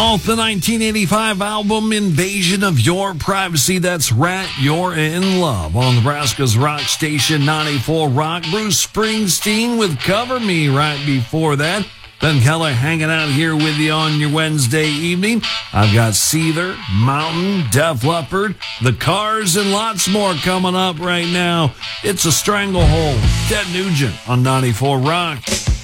off the 1985 album Invasion of Your Privacy. That's Rat, You're in Love on Nebraska's rock station 94 Rock. Bruce Springsteen with Cover Me right before that. Ben Keller hanging out here with you on your Wednesday evening. I've got Seether, Mountain, Def Leppard, The Cars, and lots more coming up right now. It's a Stranglehold. Ted Nugent on 94 Rock.